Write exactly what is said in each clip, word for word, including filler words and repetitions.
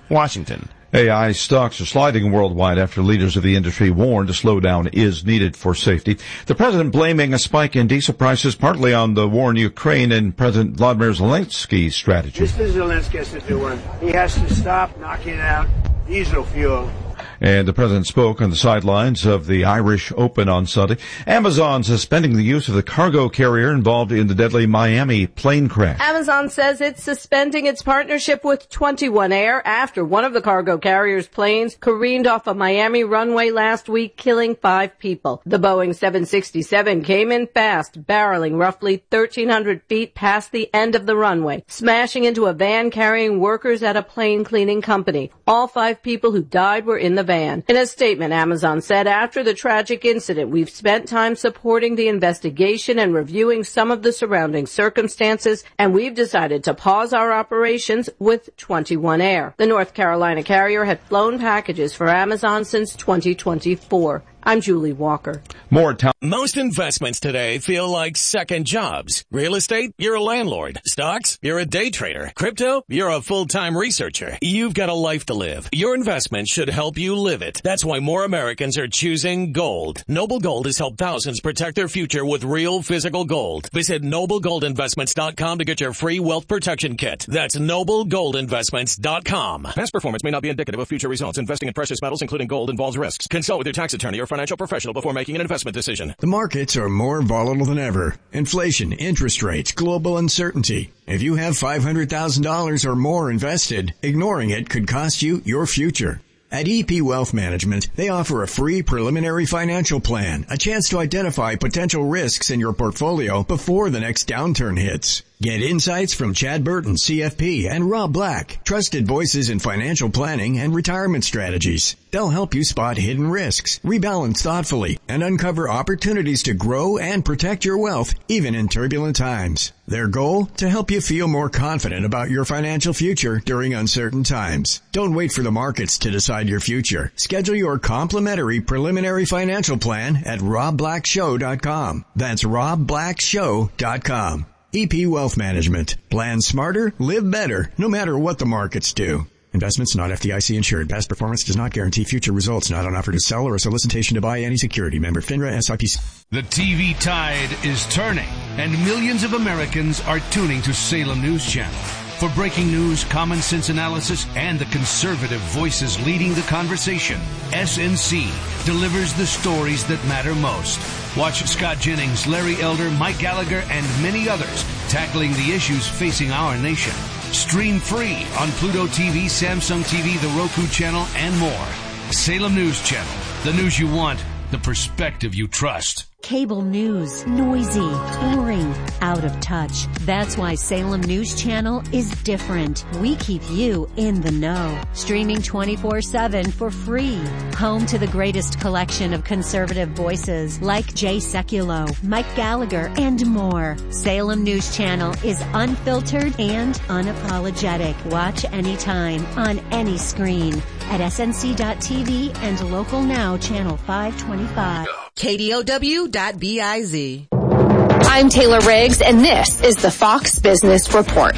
Washington. A I stocks are sliding worldwide after leaders of the industry warned a slowdown is needed for safety. The president blaming a spike in diesel prices partly on the war in Ukraine and President Vladimir Zelensky's strategy. Mister Zelensky has to do one. He has to stop knocking out diesel fuel. And the president spoke on the sidelines of the Irish Open on Sunday. Amazon suspending the use of the cargo carrier involved in the deadly Miami plane crash. Amazon says it's suspending its partnership with twenty-one Air after one of the cargo carrier's planes careened off a Miami runway last week, killing five people. The Boeing seven sixty-seven came in fast, barreling roughly thirteen hundred feet past the end of the runway, smashing into a van carrying workers at a plane cleaning company. All five people who died were in the van. In a statement, Amazon said, after the tragic incident, we've spent time supporting the investigation and reviewing some of the surrounding circumstances, and we've decided to pause our operations with twenty-one Air. The North Carolina carrier had flown packages for Amazon since twenty twenty-four. I'm Julie Walker. More time. Most investments today feel like second jobs. Real estate, you're a landlord. Stocks, you're a day trader. Crypto, you're a full-time researcher. You've got a life to live. Your investment should help you live it. That's why more Americans are choosing gold. Noble Gold has helped thousands protect their future with real physical gold. Visit noble gold investments dot com to get your free wealth protection kit. That's noble gold investments dot com. Past performance may not be indicative of future results. Investing in precious metals, including gold, involves risks. Consult with your tax attorney or financial professional before making an investment decision. The markets are more volatile than ever. Inflation, interest rates, global uncertainty. If you have five hundred thousand dollars or more invested, ignoring it could cost you your future. At E P Wealth Management, they offer a free preliminary financial plan, a chance to identify potential risks in your portfolio before the next downturn hits. Get insights from Chad Burton, C F P, and Rob Black, trusted voices in financial planning and retirement strategies. They'll help you spot hidden risks, rebalance thoughtfully, and uncover opportunities to grow and protect your wealth even in turbulent times. Their goal? To help you feel more confident about your financial future during uncertain times. Don't wait for the markets to decide your future. Schedule your complimentary preliminary financial plan at rob black show dot com. That's rob black show dot com. E P Wealth Management. Plan smarter, live better, no matter what the markets do. Investments not F D I C insured. Past performance does not guarantee future results. Not an offer to sell or a solicitation to buy any security. Member FINRA S I P C. The T V tide is turning, and millions of Americans are tuning to Salem News Channel. For breaking news, common sense analysis, and the conservative voices leading the conversation, S N C delivers the stories that matter most. Watch Scott Jennings, Larry Elder, Mike Gallagher, and many others tackling the issues facing our nation. Stream free on Pluto T V, Samsung T V, the Roku channel, and more. Salem News Channel. The news you want, the perspective you trust. Cable news, noisy, boring, out of touch. That's why Salem News Channel is different. We keep you in the know. Streaming twenty-four seven for free. Home to the greatest collection of conservative voices like Jay Sekulow, Mike Gallagher, and more. Salem News Channel is unfiltered and unapologetic. Watch anytime on any screen at S N C dot T V and Local Now Channel five twenty-five. K D O W dot B I Z. I'm Taylor Riggs, and this is the Fox Business Report.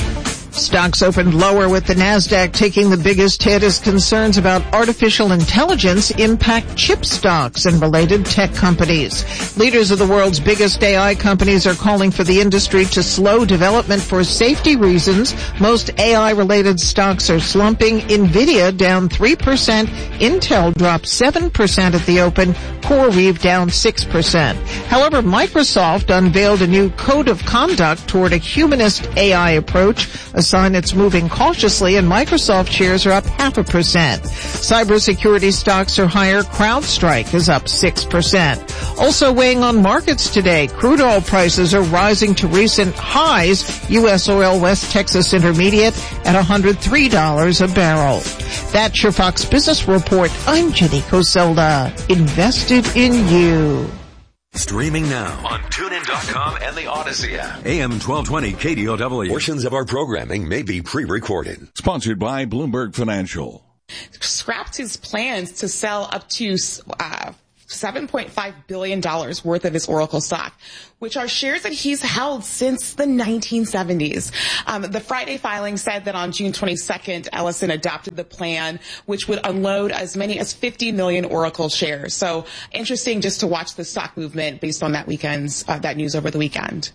Stocks opened lower with the NASDAQ taking the biggest hit as concerns about artificial intelligence impact chip stocks and related tech companies. Leaders of the world's biggest A I companies are calling for the industry to slow development for safety reasons. Most A I-related stocks are slumping. NVIDIA down three percent. Intel dropped seven percent at the open. CoreWeave down six percent. However, Microsoft unveiled a new code of conduct toward a humanist A I approach, a sign it's moving cautiously, and Microsoft shares are up half a percent. Cybersecurity stocks are higher. CrowdStrike is up six percent. Also weighing on markets today, crude oil prices are rising to recent highs. U S Oil West Texas Intermediate at one hundred three dollars a barrel. That's your Fox Business Report. I'm Jenny Coselda. Invested in you. Streaming now on tune in dot com and the Odyssey app. A M twelve twenty K D O W. Portions of our programming may be pre-recorded. Sponsored by Bloomberg Financial. Scrapped his plans to sell up to uh seven point five billion dollars worth of his Oracle stock, which are shares that he's held since the nineteen seventies. Um, the Friday filing said that on June twenty-second, Ellison adopted the plan, which would unload as many as fifty million Oracle shares. So interesting just to watch the stock movement based on that weekend's, uh, that news over the weekend.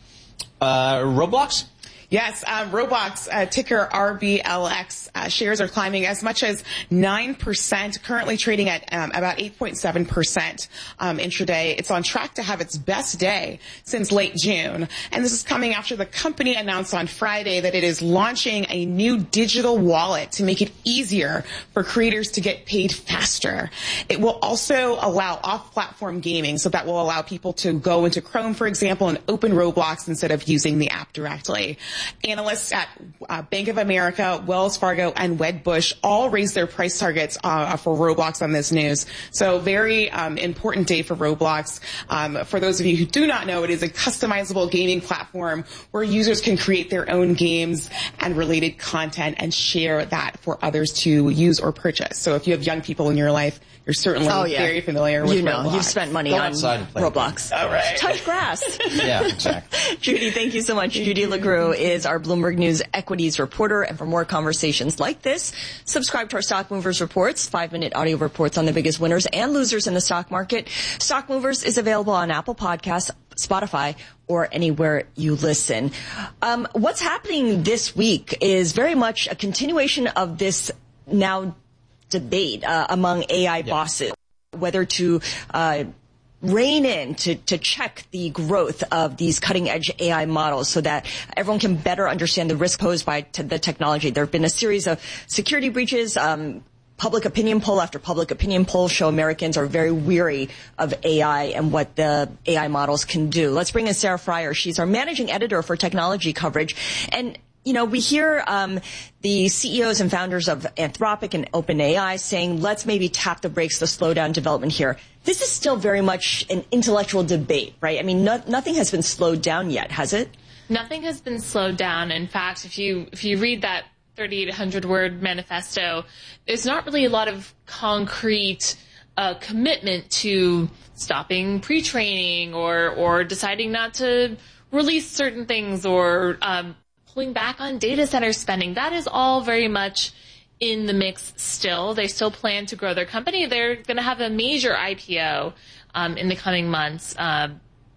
Uh, Roblox? Yes, um, Roblox, uh, ticker R B L X, uh, shares are climbing as much as nine percent, currently trading at um, about eight point seven percent um, intraday. It's on track to have its best day since late June. And this is coming after the company announced on Friday that it is launching a new digital wallet to make it easier for creators to get paid faster. It will also allow off-platform gaming, so that will allow people to go into Chrome, for example, and open Roblox instead of using the app directly. Analysts at uh, Bank of America, Wells Fargo, and Wedbush all raised their price targets uh, for Roblox on this news. So very um, important day for Roblox. Um, for those of you who do not know, it is a customizable gaming platform where users can create their own games and related content and share that for others to use or purchase. So if you have young people in your life, you're certainly oh, yeah. very familiar with you know, Roblox. You've spent money Go on Roblox. All right. Touch grass. Yeah, exactly. Judy, thank you so much. Judy LaGrue is our Bloomberg News equities reporter. And for more conversations like this, subscribe to our Stock Movers reports, five-minute audio reports on the biggest winners and losers in the stock market. Stock Movers is available on Apple Podcasts, Spotify, or anywhere you listen. Um, what's happening this week is very much a continuation of this now debate uh, among A I yeah. bosses, whether to uh, rein in, to, to check the growth of these cutting-edge A I models so that everyone can better understand the risk posed by t- the technology. There have been a series of security breaches. Um, public opinion poll after public opinion poll show Americans are very weary of A I and what the A I models can do. Let's bring in Sarah Frier. She's our managing editor for technology coverage. And you know, we hear um, the C E Os and founders of Anthropic and OpenAI saying, let's maybe tap the brakes to slow down development here. This is still very much an intellectual debate, right? I mean, no, nothing has been slowed down yet, has it? Nothing has been slowed down. In fact, if you if you read that thirty-eight hundred word manifesto, there's not really a lot of concrete uh, commitment to stopping pre-training or, or deciding not to release certain things or um, pulling back on data center spending. That is all very much in the mix still. They still plan to grow their company. They're going to have a major I P O um, in the coming months. Um,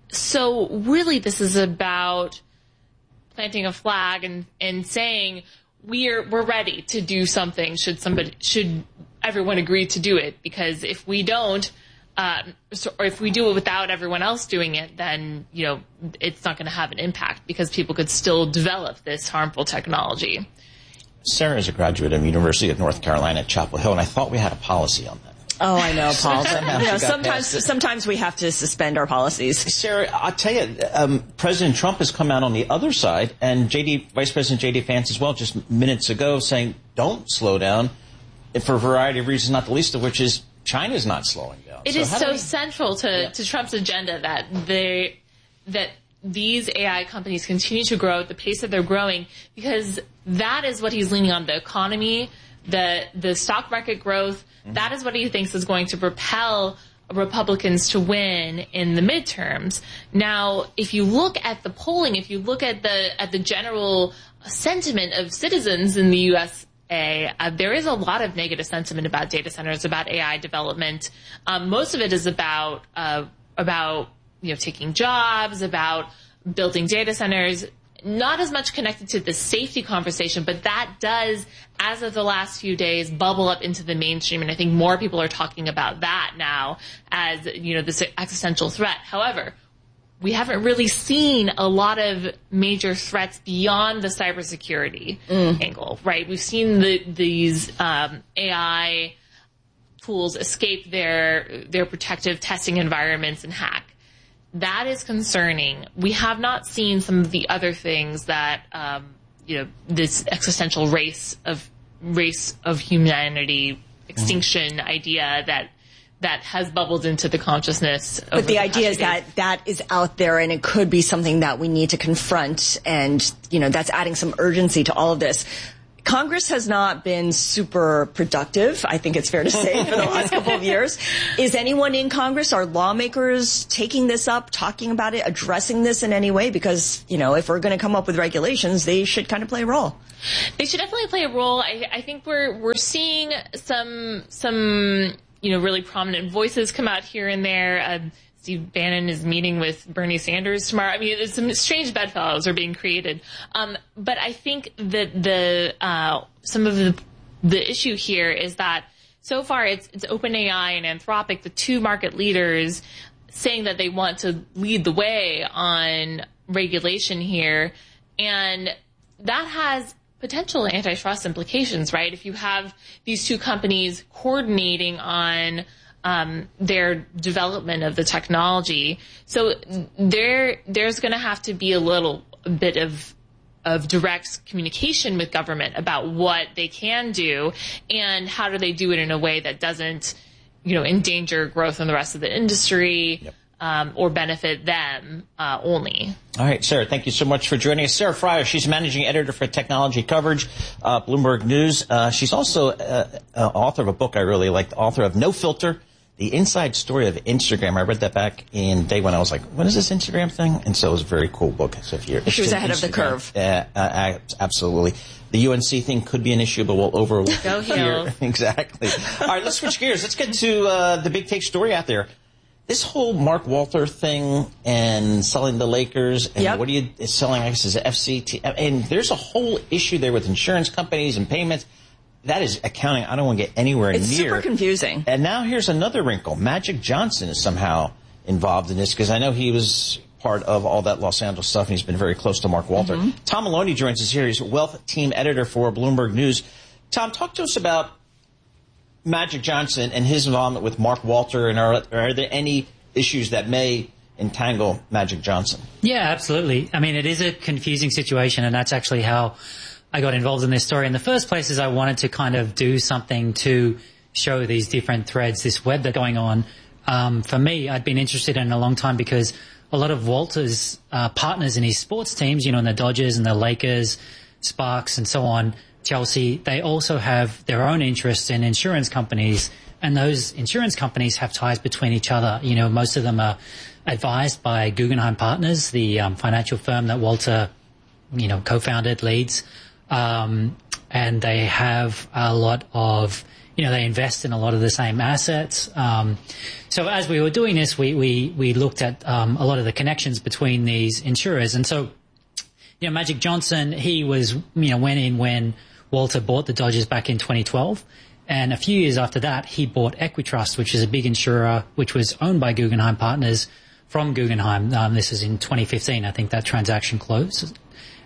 so really this is about planting a flag and, and saying we're we're ready to do something should somebody should everyone agree to do it, because if we don't, Um, so, or if we do it without everyone else doing it, then, you know, it's not going to have an impact because people could still develop this harmful technology. Sarah is a graduate of the University of North Carolina at Chapel Hill, and I thought we had a policy on that. Oh, I know, Paul. you know, sometimes, sometimes we have to suspend our policies. Sarah, I'll tell you, um, President Trump has come out on the other side, and J D, Vice President J D Vance as well, just minutes ago, saying don't slow down for a variety of reasons, not the least of which is China's not slowing down. It so is so we... central to, yeah. to Trump's agenda that they that these A I companies continue to grow at the pace that they're growing, because that is what he's leaning on: the economy, the the stock market growth. Mm-hmm. That is what he thinks is going to propel Republicans to win in the midterms. Now, if you look at the polling, if you look at the at the general sentiment of citizens in the U S A, uh, there is a lot of negative sentiment about data centers, about A I development. Um, most of it is about uh, about you know taking jobs, about building data centers. Not as much connected to the safety conversation, but that does, as of the last few days, bubble up into the mainstream. And I think more people are talking about that now as, you know, this existential threat. However, we haven't really seen a lot of major threats beyond the cybersecurity mm. angle, right? We've seen the, these um, A I tools escape their their protective testing environments and hack. That is concerning. We have not seen some of the other things that, um, you know, this existential race of race of humanity extinction mm. idea that that has bubbled into the consciousness. But the, the idea is that that is out there, and it could be something that we need to confront, and you know, that's adding some urgency to all of this. Congress has not been super productive, I think it's fair to say, for the last couple of years. Is anyone in Congress, are lawmakers taking this up, talking about it, addressing this in any way? Because, you know, if we're going to come up with regulations, they should kind of play a role. They should definitely play a role. I, I think we're we're seeing some some you know really prominent voices come out here and there. Uh, Steve Bannon is meeting with Bernie Sanders tomorrow. I mean, there's some strange bedfellows are being created. Um, but I think that the uh, some of the the issue here is that so far it's it's OpenAI and Anthropic, the two market leaders, saying that they want to lead the way on regulation here, and that has potential antitrust implications, right? If you have these two companies coordinating on Um, their development of the technology. So there, there's going to have to be a little bit of, of direct communication with government about what they can do and how do they do it in a way that doesn't, you know, endanger growth in the rest of the industry. Yep. Um, or benefit them uh, only. All right, Sarah, thank you so much for joining us. Sarah Friar, she's managing editor for technology coverage, uh, Bloomberg News. Uh, she's also uh, uh, author of a book I really like, the author of No Filter, The Inside Story of Instagram. I read that back in day when I was like, what is this Instagram thing? And so it was a very cool book. So if you're she was ahead of the curve. Uh, uh, absolutely. The U N C thing could be an issue, but we'll overlook Go here. Exactly. All right, let's switch gears. Let's get to uh, the big take story out there. This whole Mark Walter thing and selling the Lakers and yep. what are you selling, I guess, is F C T. And there's a whole issue there with insurance companies and payments. That is accounting I don't want to get anywhere it's near. It's super confusing. And now here's another wrinkle. Magic Johnson is somehow involved in this because I know he was part of all that Los Angeles stuff and he's been very close to Mark Walter. Mm-hmm. Tom Maloney joins us here. He's Wealth Team Editor for Bloomberg News. Tom, talk to us about Magic Johnson and his involvement with Mark Walter, and are, are there any issues that may entangle Magic Johnson? Yeah, absolutely. I mean, it is a confusing situation, and that's actually how I got involved in this story in the first place. Is I wanted to kind of do something to show these different threads, this web that's going on. Um, for me, I'd been interested in it a long time because a lot of Walter's uh, partners in his sports teams, you know, in the Dodgers and the Lakers, Sparks and so on, Chelsea, they also have their own interests in insurance companies, and those insurance companies have ties between each other. You know, most of them are advised by Guggenheim Partners, the um, financial firm that Walter, you know, co-founded, leads. Um, and they have a lot of, you know, they invest in a lot of the same assets. Um, so as we were doing this, we, we, we looked at um, a lot of the connections between these insurers. And so, you know, Magic Johnson, he was, you know, went in when Walter bought the Dodgers back in twenty twelve. And a few years after that, he bought Equitrust, which is a big insurer, which was owned by Guggenheim Partners from Guggenheim. Um, this is in twenty fifteen. I think that transaction closed.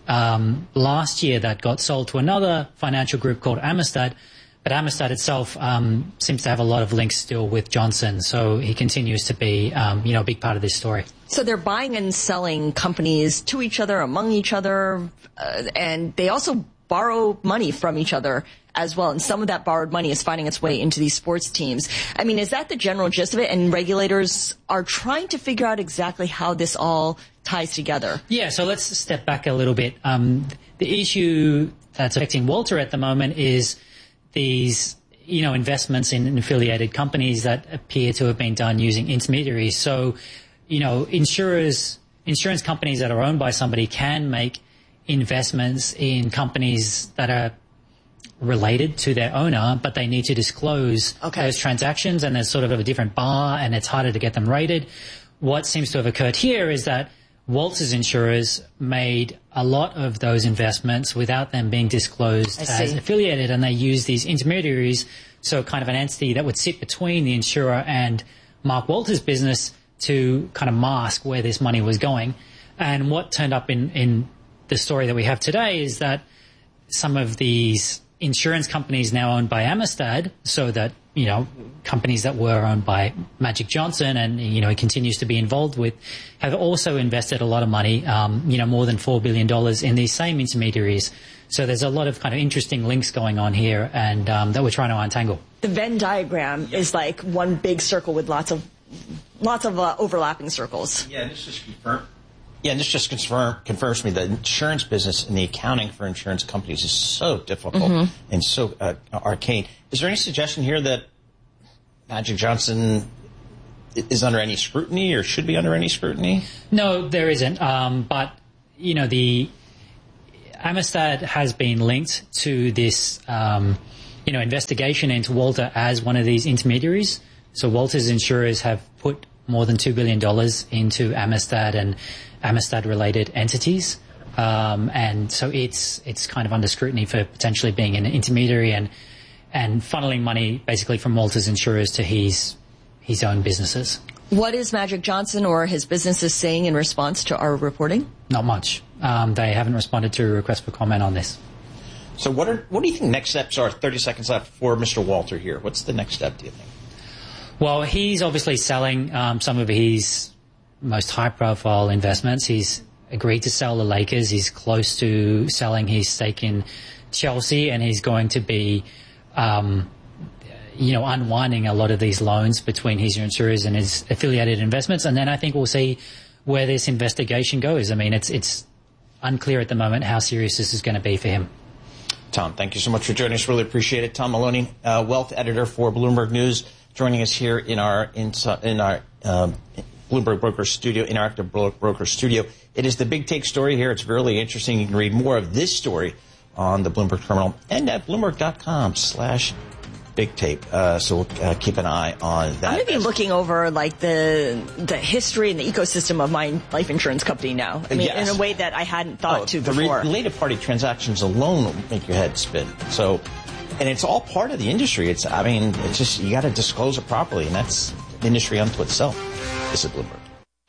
Um, last year, that got sold to another financial group called Amistad. But Amistad itself um, seems to have a lot of links still with Johnson. So he continues to be, um, you know, a big part of this story. So they're buying and selling companies to each other, among each other, uh, and they also borrow money from each other as well. And some of that borrowed money is finding its way into these sports teams. I mean, is that the general gist of it? And regulators are trying to figure out exactly how this all ties together. Yeah, so let's step back a little bit. Um, the issue that's affecting Walter at the moment is these, you know, investments in affiliated companies that appear to have been done using intermediaries. So, you know, insurers, insurance companies that are owned by somebody can make investments in companies that are related to their owner, but they need to disclose okay. those transactions, and there's sort of a different bar, and it's harder to get them rated. What seems to have occurred here is that Walter's insurers made a lot of those investments without them being disclosed as affiliated, and they use these intermediaries, so kind of an entity that would sit between the insurer and Mark Walter's business to kind of mask where this money was going. And what turned up in, in the story that we have today is that some of these insurance companies now owned by Amistad, so that, you know, companies that were owned by Magic Johnson and, you know, he continues to be involved with, have also invested a lot of money, um, you know, more than four billion dollars in these same intermediaries. So there's a lot of kind of interesting links going on here, and um, that we're trying to untangle. The Venn diagram is like one big circle with lots of lots of uh, overlapping circles. Yeah, this is confirmed. Yeah, and this just confirm, confirms to me that insurance business and the accounting for insurance companies is so difficult mm-hmm. and so uh, arcane. Is there any suggestion here that Magic Johnson is under any scrutiny or should be under any scrutiny? No, there isn't. Um, but, you know, the Amistad has been linked to this, um, you know, investigation into Walter as one of these intermediaries. So Walter's insurers have put more than two billion dollars into Amistad and Amistad-related entities. Um, and so it's it's kind of under scrutiny for potentially being an intermediary and and funneling money basically from Walter's insurers to his his own businesses. What is Magic Johnson or his businesses saying in response to our reporting? Not much. Um, they haven't responded to a request for comment on this. So what are what do you think next steps are? thirty seconds left for Mister Walter here. What's the next step, do you think? Well, he's obviously selling um, some of his most high-profile investments. He's agreed to sell the Lakers. He's close to selling his stake in Chelsea, and he's going to be, um, you know, unwinding a lot of these loans between his insurers and his affiliated investments. And then I think we'll see where this investigation goes. I mean, it's it's unclear at the moment how serious this is going to be for him. Tom, thank you so much for joining us. Really appreciate it. Tom Maloney, uh, wealth editor for Bloomberg News, joining us here in our in, in our um, Bloomberg Broker Studio, Interactive Broker Studio. It is the big take story here. It's really interesting. You can read more of this story on the Bloomberg Terminal and at Bloomberg.com slash big tape. Uh, so uh, keep an eye on that. I'm going to be looking over like the the history and the ecosystem of my life insurance company now. I mean, yes. in a way that I hadn't thought oh, to the before. The related party transactions alone will make your head spin. So, and it's all part of the industry. It's, I mean, it's just, you got to disclose it properly, and that's the industry unto itself. This is Bloomberg.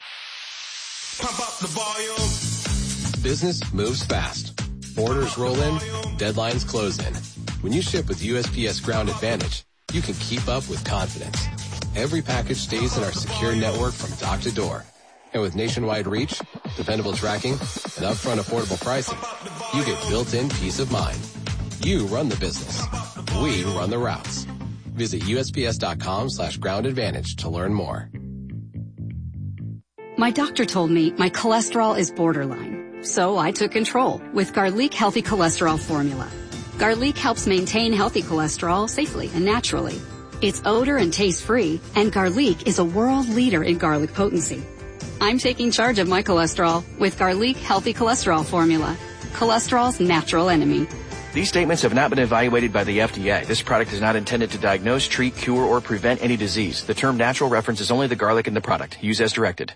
Pump up the volume. Business moves fast. Orders roll in, deadlines close in. When you ship with U S P S Ground Advantage, you can keep up with confidence. Every package stays in our secure network from dock to door. And with nationwide reach, dependable tracking, and upfront affordable pricing, you get built-in peace of mind. You run the business. We run the routes. Visit USPS.com slash ground advantage to learn more. My doctor told me my cholesterol is borderline, so I took control with Garlic Healthy Cholesterol Formula. Garlic helps maintain healthy cholesterol safely and naturally. It's odor and taste-free, and Garlic is a world leader in garlic potency. I'm taking charge of my cholesterol with Garlic Healthy Cholesterol Formula, cholesterol's natural enemy. These statements have not been evaluated by the F D A. This product is not intended to diagnose, treat, cure, or prevent any disease. The term natural references only the garlic in the product. Use as directed.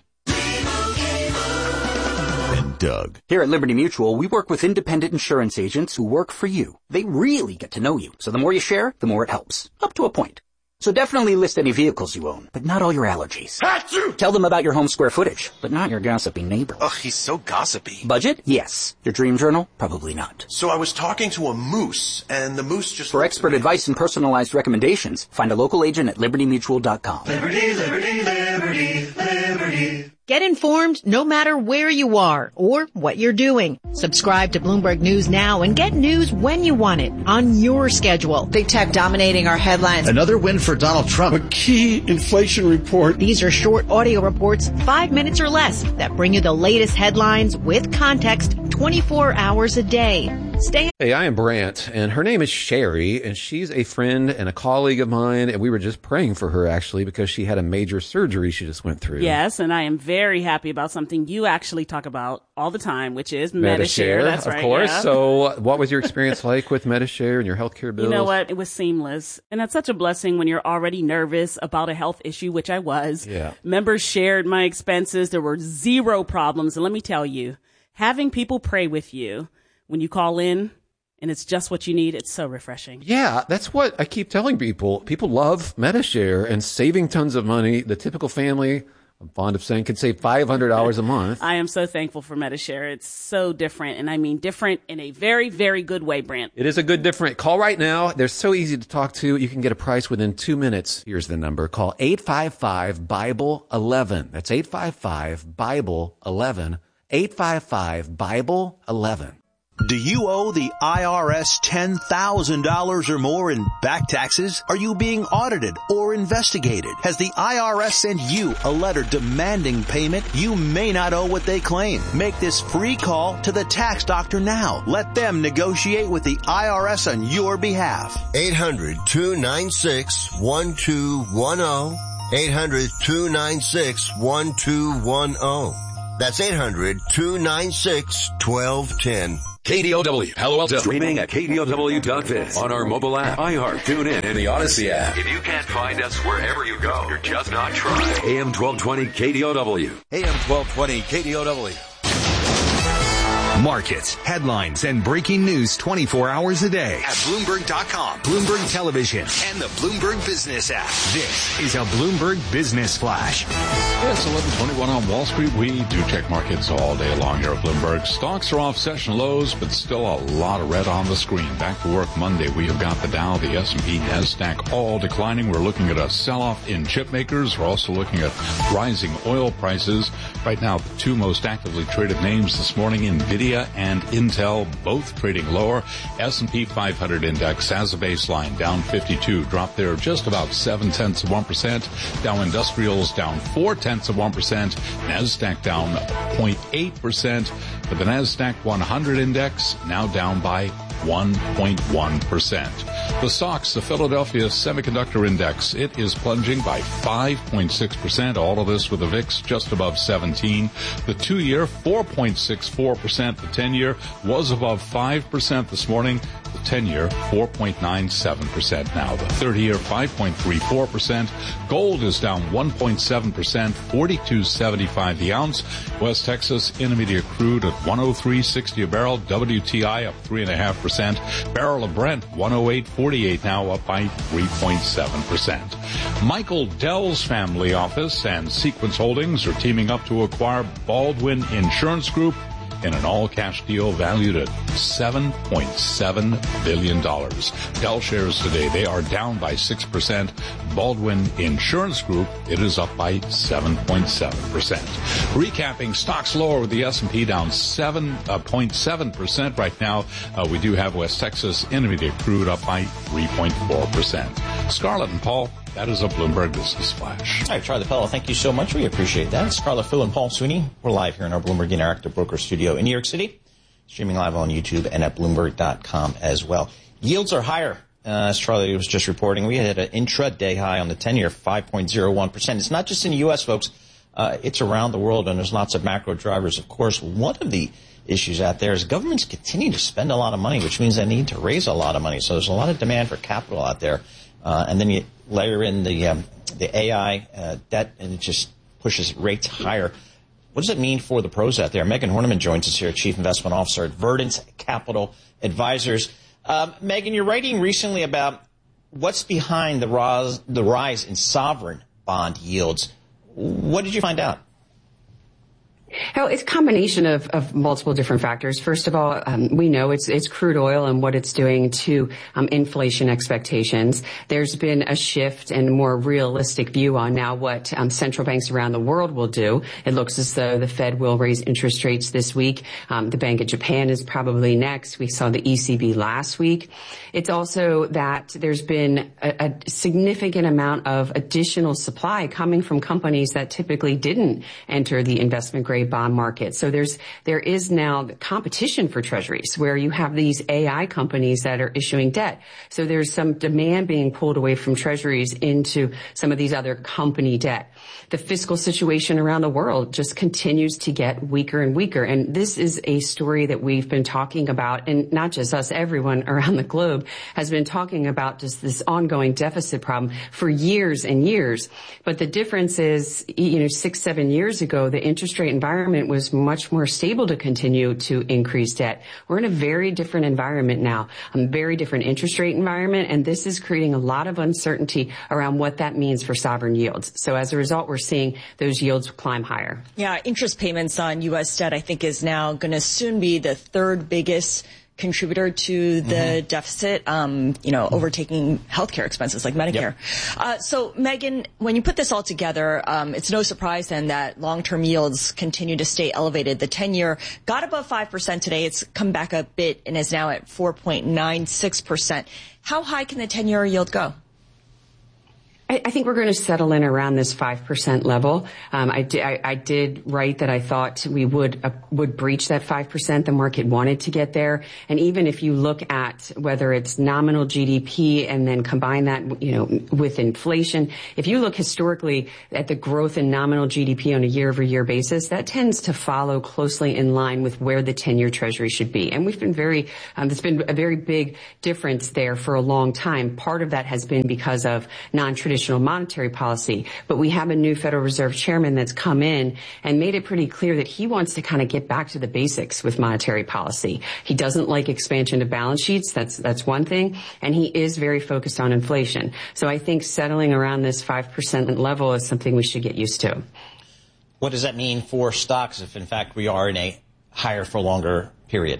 And Doug. Here at Liberty Mutual, we work with independent insurance agents who work for you. They really get to know you. So the more you share, the more it helps. Up to a point. So definitely list any vehicles you own, but not all your allergies. Achoo! Tell them about your home square footage, but not your gossipy neighbor. Ugh, he's so gossipy. Budget? Yes. Your dream journal? Probably not. So I was talking to a moose, and the moose just... For expert advice and personalized recommendations, find a local agent at liberty mutual dot com. Liberty, liberty, liberty, liberty. Get informed no matter where you are or what you're doing. Subscribe to Bloomberg News now and get news when you want it on your schedule. Big tech dominating our headlines. Another win for Donald Trump. A key inflation report. These are short audio reports, five minutes or less, that bring you the latest headlines with context twenty-four hours a day. Stay. Hey, I am Brant, and her name is Sherry, and she's a friend and a colleague of mine, and we were just praying for her, actually, because she had a major surgery she just went through. Yes, and I am very happy about something you actually talk about all the time, which is Medi-Share. Medi-Share, That's of right, course. yeah. So what was your experience like with Medi-Share and your healthcare bills? You know what? It was seamless. And that's such a blessing when you're already nervous about a health issue, which I was. Yeah. Members shared my expenses. There were zero problems. And let me tell you, having people pray with you when you call in, and it's just what you need, it's so refreshing. Yeah, that's what I keep telling people. People love Medi-Share and saving tons of money. The typical family, I'm fond of saying, can save five hundred dollars a month. I am so thankful for Medi-Share. It's so different, and I mean different in a very, very good way, Brant. It is a good different. Call right now. They're so easy to talk to. You can get a price within two minutes. Here's the number. Call eight five five, Bible eleven. That's eight five five, Bible eleven. eight five five, Bible eleven. Do you owe the I R S ten thousand dollars or more in back taxes? Are you being audited or investigated? Has the I R S sent you a letter demanding payment? You may not owe what they claim. Make this free call to the tax doctor now. Let them negotiate with the I R S on your behalf. eight hundred, two nine six, one two one zero. eight hundred, two nine six, one two one zero. That's eight hundred, two nine six, one two one zero. K D O W, Palo Alto. Streaming at K D O W dot biz. On our mobile app, iHeart, TuneIn, and the Odyssey app. If you can't find us wherever you go, you're just not trying. A M twelve twenty K D O W. A M twelve twenty K D O W. Markets, headlines, and breaking news twenty-four hours a day at Bloomberg dot com, Bloomberg Television, and the Bloomberg Business app. This is a Bloomberg Business Flash. It's eleven twenty-one on Wall Street. We do check markets all day long here at Bloomberg. Stocks are off session lows, but still a lot of red on the screen. Back to work Monday. We have got the Dow, the S and P, NASDAQ all declining. We're looking at a sell-off in chip makers. We're also looking at rising oil prices. Right now, the two most actively traded names this morning, NVIDIA and Intel, both trading lower. S and P five hundred index as a baseline down fifty-two, dropped there just about seven tenths of one percent. Dow Industrials down four tenths of one percent. NASDAQ down zero point eight percent. But the NASDAQ one hundred index now down by one point one percent. The S O X, the Philadelphia Semiconductor Index, it is plunging by five point six percent. All of this with the V I X just above seventeen. The two-year, four point six four percent. The ten-year was above five percent this morning. The ten-year, four point nine seven percent now. The thirty-year, five point three four percent. Gold is down one point seven percent, forty-two seventy-five the ounce. West Texas Intermediate crude at one oh three sixty a barrel. W T I up three point five percent. Barrel of Brent, one oh eight forty-eight now, up by three point seven percent. Michael Dell's family office and Sequence Holdings are teaming up to acquire Baldwin Insurance Group in an all-cash deal valued at seven point seven billion dollars. Dell shares today, they are down by six percent. Baldwin Insurance Group, it is up by seven point seven percent. Recapping, stocks lower with the S and P down seven point seven percent right now. Uh, we do have West Texas Intermediate crude up by three point four percent. Scarlett and Paul, that is a Bloomberg Business Flash. All right, Charlie Pello, thank you so much. We appreciate that. Scarlett Fu and Paul Sweeney. We're live here in our Bloomberg Interactive Broker studio in New York City, streaming live on YouTube and at Bloomberg dot com as well. Yields are higher, uh, as Charlie was just reporting. We had an intraday high on the ten-year, five point oh one percent. It's not just in the U S, folks. Uh, it's around the world, and there's lots of macro drivers. Of course, one of the issues out there is governments continue to spend a lot of money, which means they need to raise a lot of money. So there's a lot of demand for capital out there. Uh, and then you layer in the um, the A I uh, debt, and it just pushes rates higher. What does it mean for the pros out there? Megan Horniman joins us here, Chief Investment Officer at Verdant Capital Advisors. Um, Megan, you're writing recently about what's behind the rise, the rise in sovereign bond yields. What did you find out? Well, it's a combination of, of multiple different factors. First of all, um, we know it's it's crude oil and what it's doing to um, inflation expectations. There's been a shift and a more realistic view on now what um, central banks around the world will do. It looks as though the Fed will raise interest rates this week. Um, the Bank of Japan is probably next. We saw the E C B last week. It's also that there's been a, a significant amount of additional supply coming from companies that typically didn't enter the investment grade bond market. So there's, there is now competition for treasuries where you have these A I companies that are issuing debt. So there's some demand being pulled away from treasuries into some of these other company debt. The fiscal situation around the world just continues to get weaker and weaker. And this is a story that we've been talking about, and not just us, everyone around the globe has been talking about just this ongoing deficit problem for years and years. But the difference is, you know, six, seven years ago, the interest rate environment was much more stable to continue to increase debt. We're in a very different environment now, a very different interest rate environment, and this is creating a lot of uncertainty around what that means for sovereign yields. So as a result, we're seeing those yields climb higher. Yeah, interest payments on U S debt, I think, is now going to soon be the third biggest contributor to the mm-hmm. deficit, um, you know, overtaking healthcare expenses like Medicare. Yep. Uh, so, Megan, when you put this all together, um, it's no surprise then that long-term yields continue to stay elevated. The ten-year got above five percent today. It's come back a bit and is now at four point nine six percent. How high can the ten-year yield go? I think we're going to settle in around this five percent level. Um, I, di- I, I did write that I thought we would uh, would breach that five percent. The market wanted to get there. And even if you look at whether it's nominal G D P and then combine that, you know, with inflation, if you look historically at the growth in nominal G D P on a year-over-year basis, that tends to follow closely in line with where the ten-year Treasury should be. And we've been very, um, there's been a very big difference there for a long time. Part of that has been because of non-traditional monetary policy, but we have a new Federal Reserve chairman that's come in and made it pretty clear that he wants to kind of get back to the basics with monetary policy. He doesn't like expansion of balance sheets. That's that's one thing, and he is very focused on inflation. So I think settling around this five percent level is something we should get used to. What does that mean for stocks if, in fact, we are in a higher for longer period?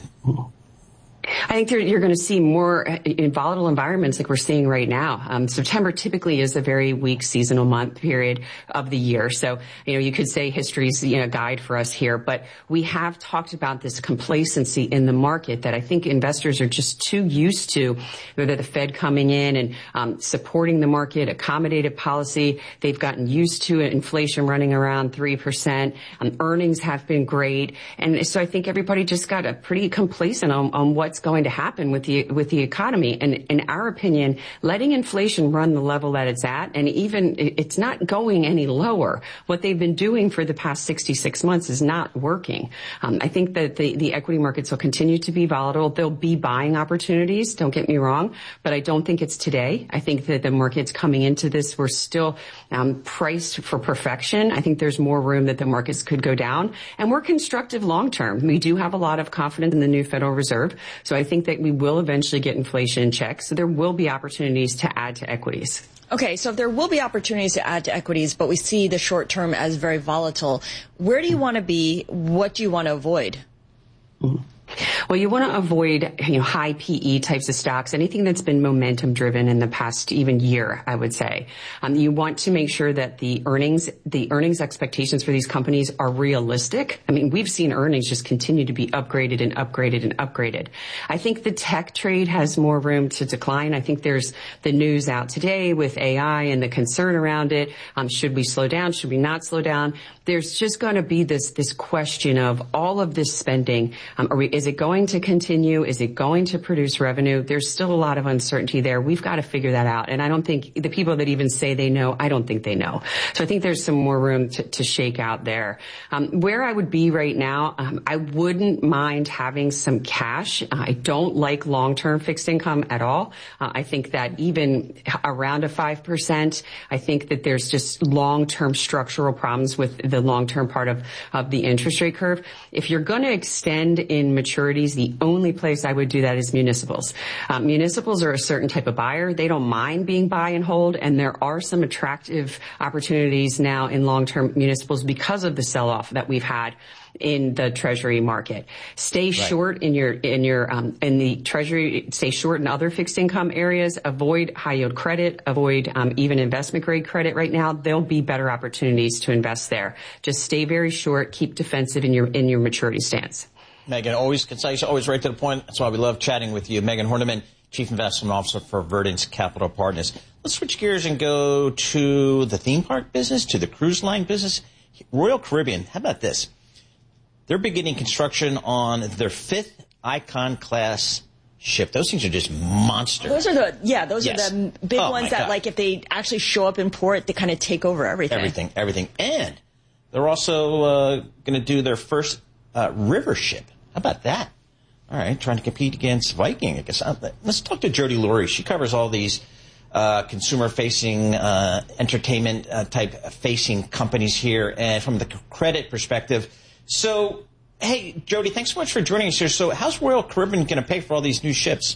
I think you're going to see more in volatile environments like we're seeing right now. Um, September typically is a very weak seasonal month period of the year. So, you know, you could say history's, you know, guide for us here, but we have talked about this complacency in the market that I think investors are just too used to, whether the Fed coming in and um, supporting the market, accommodative policy. They've gotten used to inflation running around three percent. Um, earnings have been great. And so I think everybody just got a pretty complacent on, on what what's going to happen with the with the economy. And in our opinion, letting inflation run the level that it's at, and even it's not going any lower. What they've been doing for the past sixty-six months is not working. Um, I think that the, the equity markets will continue to be volatile. There'll be buying opportunities, don't get me wrong, but I don't think it's today. I think that the markets coming into this were still um, priced for perfection. I think there's more room that the markets could go down. And we're constructive long term. We do have a lot of confidence in the new Federal Reserve. So I think that we will eventually get inflation in check. So there will be opportunities to add to equities. Okay, so there will be opportunities to add to equities, but we see the short term as very volatile. Where do you want to be? What do you want to avoid? Mm-hmm. Well, you want to avoid, you know, high P E types of stocks, anything that's been momentum driven in the past even year, I would say. Um, you want to make sure that the earnings, the earnings expectations for these companies are realistic. I mean, we've seen earnings just continue to be upgraded and upgraded and upgraded. I think the tech trade has more room to decline. I think there's the news out today with A I and the concern around it. Um, should we slow down? Should we not slow down? There's just going to be this, this question of all of this spending. Um, are we, is it going to continue? Is it going to produce revenue? There's still a lot of uncertainty there. We've got to figure that out. And I don't think the people that even say they know, I don't think they know. So I think there's some more room to, to shake out there. Um, where I would be right now, um, I wouldn't mind having some cash. Uh, I don't like long-term fixed income at all. Uh, I think that even around a five percent, I think that there's just long-term structural problems with the long-term part of, of the interest rate curve. If you're going to extend in maturities, the only place I would do that is municipals. Um, municipals are a certain type of buyer. They don't mind being buy and hold, and there are some attractive opportunities now in long-term municipals because of the sell-off that we've had in the Treasury market. Stay right. short in your in your um, in the Treasury. Stay short in other fixed income areas. Avoid high yield credit. Avoid um, even investment grade credit. Right now, there'll be better opportunities to invest there. Just stay very short. Keep defensive in your in your maturity stance. Megan, always concise, always right to the point. That's why we love chatting with you. Megan Horniman, Chief Investment Officer for Verdence Capital Partners. Let's switch gears and go to the theme park business, to the cruise line business. Royal Caribbean, how about this? They're beginning construction on their fifth Icon class ship. Those things are just monsters. Those are the, yeah, those yes. are the big oh ones that, God. like, if they actually show up in port, they kind of take over everything. Everything, everything. And they're also uh, going to do their first uh, river ship. How about that? All right, trying to compete against Viking, I guess. Let's talk to Jody Lurie. She covers all these uh, consumer-facing, uh, entertainment-type-facing companies here, and from the credit perspective. So, hey, Jody, thanks so much for joining us here. So how's Royal Caribbean going to pay for all these new ships?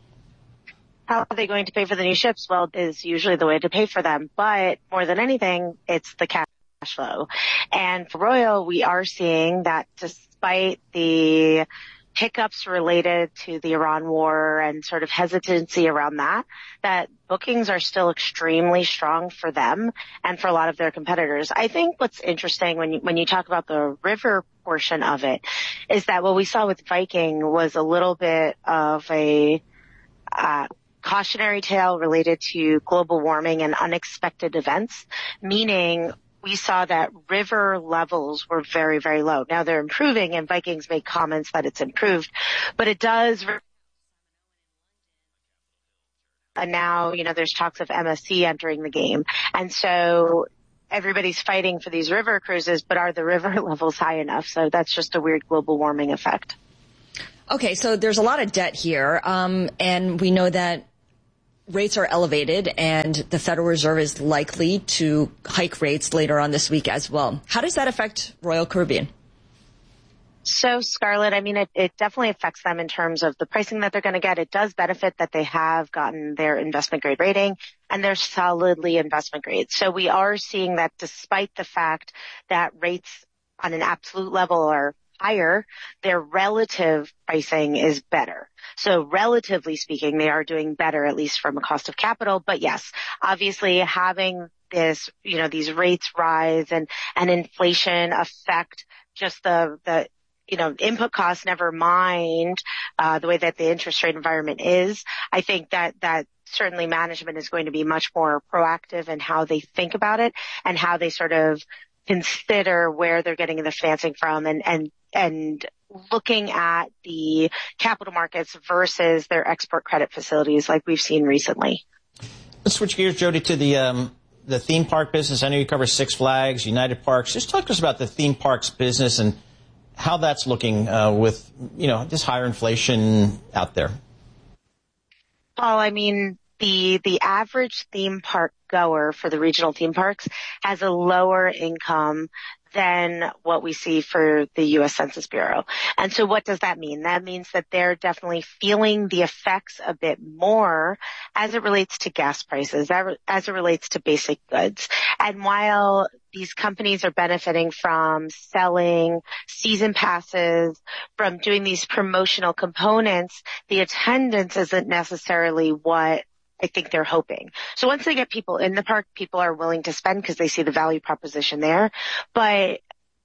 How are they going to pay for the new ships? Well, is usually the way to pay for them. But more than anything, it's the cash flow. And for Royal, we are seeing that despite the hiccups related to the Iran war and sort of hesitancy around that, that bookings are still extremely strong for them and for a lot of their competitors. I think what's interesting when you, when you talk about the river portion of it is that what we saw with Viking was a little bit of a uh, cautionary tale related to global warming and unexpected events, meaning we saw that river levels were very, very low. Now they're improving, and Vikings made comments that it's improved, but it does. And now, you know, there's talks of M S C entering the game. And so everybody's fighting for these river cruises, but are the river levels high enough? So that's just a weird global warming effect. Okay, so there's a lot of debt here, um, and we know that rates are elevated, and the Federal Reserve is likely to hike rates later on this week as well. How does that affect Royal Caribbean? So, Scarlett, I mean, it, it definitely affects them in terms of the pricing that they're going to get. It does benefit that they have gotten their investment grade rating, and they're solidly investment grade. So we are seeing that despite the fact that rates on an absolute level are higher, their relative pricing is better. So relatively speaking, they are doing better, at least from a cost of capital. But yes, obviously having this, you know, these rates rise and, and inflation affect just the, the, you know, input costs, never mind, uh, the way that the interest rate environment is. I think that, that certainly management is going to be much more proactive in how they think about it and how they sort of consider where they're getting the financing from and, and, and looking at the capital markets versus their export credit facilities like we've seen recently. Let's switch gears, Jody, to the um, the theme park business. I know you cover Six Flags, United Parks. Just talk to us about the theme parks business and how that's looking uh, with, you know, this higher inflation out there. Paul, I mean, the the average theme park goer for the regional theme parks has a lower income than what we see for the U S Census Bureau. And so what does that mean? That means that they're definitely feeling the effects a bit more as it relates to gas prices, as it relates to basic goods. And while these companies are benefiting from selling season passes, from doing these promotional components, the attendance isn't necessarily what I think they're hoping. So once they get people in the park, people are willing to spend because they see the value proposition there. But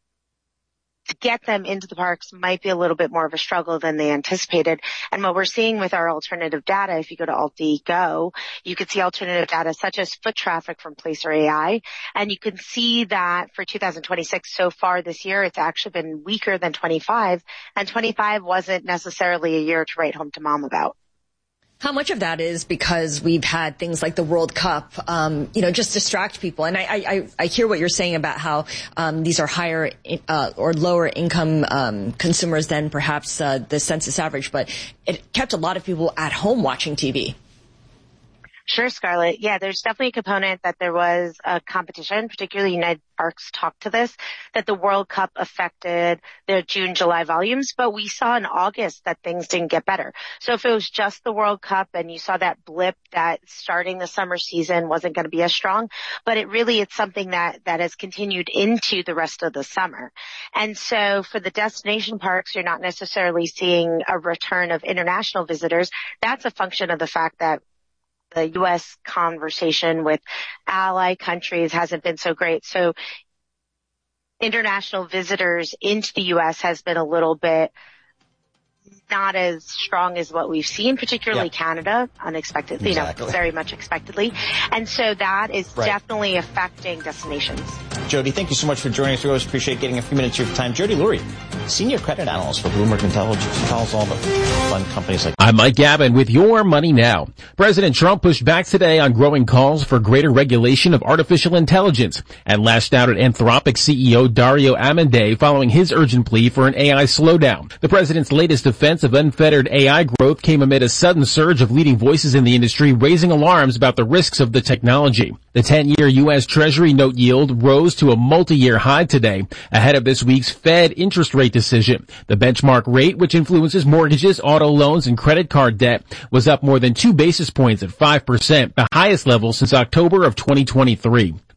to get them into the parks might be a little bit more of a struggle than they anticipated. And what we're seeing with our alternative data, if you go to Alt D Go, you can see alternative data such as foot traffic from Placer A I. And you can see that for two thousand twenty-six so far this year, it's actually been weaker than twenty-five. And twenty-five wasn't necessarily a year to write home to mom about. How much of that is because we've had things like the World Cup, um, you know, just distract people? And I, I, I hear what you're saying about how um, these are higher uh, or lower income um, consumers than perhaps uh, the census average, but it kept a lot of people at home watching T V. Sure, Scarlett. Yeah, there's definitely a component that there was a competition, particularly United Parks talked to this, that the World Cup affected their June, July volumes, but we saw in August that things didn't get better. So if it was just the World Cup and you saw that blip that starting the summer season wasn't going to be as strong, but it really, it's something that, that has continued into the rest of the summer. And so for the destination parks, you're not necessarily seeing a return of international visitors. That's a function of the fact that the U S conversation with ally countries hasn't been so great. So international visitors into the U S has been a little bit not as strong as what we've seen, particularly yeah. Canada, unexpectedly, exactly. you know, very much expectedly. And so that is right. definitely affecting destinations. Jody, thank you so much for joining us. We always appreciate getting a few minutes of your time. Jody Lurie, Senior Credit Analyst for Bloomberg Intelligence, tells all the fun companies like I'm Mike Gavin with Your Money Now. President Trump pushed back today on growing calls for greater regulation of artificial intelligence and lashed out at Anthropic C E O Dario Amodei following his urgent plea for an A I slowdown. The president's latest defense of unfettered A I growth came amid a sudden surge of leading voices in the industry raising alarms about the risks of the technology. The ten-year U S Treasury note yield rose to a multi-year high today, ahead of this week's Fed interest rate decision. The benchmark rate, which influences mortgages, auto loans, and credit card debt, was up more than two basis points at five percent, the highest level since October of twenty twenty-three.